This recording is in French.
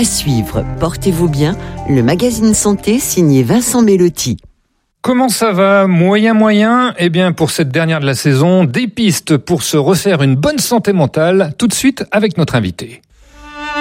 À suivre, portez-vous bien, le magazine santé signé Vincent Bellotti. Comment ça va ? Moyen ? Eh bien, pour cette dernière de la saison, des pistes pour se refaire une bonne santé mentale, tout de suite avec notre invité.